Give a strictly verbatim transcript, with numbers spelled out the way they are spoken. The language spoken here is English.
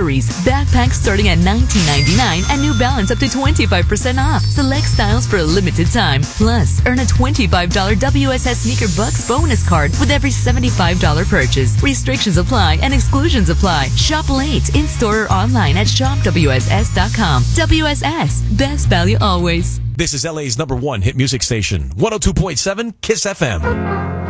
accessories. Backpacks starting at nineteen ninety-nine and New Balance up to twenty-five percent off. Select styles for a limited time. Plus, earn a twenty-five dollars W S S Sneaker Bucks bonus card with every seventy-five dollars purchase. Restrictions apply and exclusions apply. Shop late, in-store or online at shop W S S dot com. W S S, best value always. This is L A's number one hit music station, one oh two point seven KISS F M.